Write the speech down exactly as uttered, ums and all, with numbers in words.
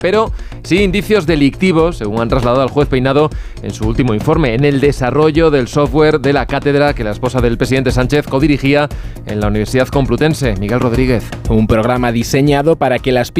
pero sí indicios delictivos, según han trasladado al juez Peinado en su último informe, en el desarrollo del software de la cátedra que la esposa del presidente Sánchez codirigía en la Universidad Complutense. Miguel Rodríguez. Un programa diseñado para que las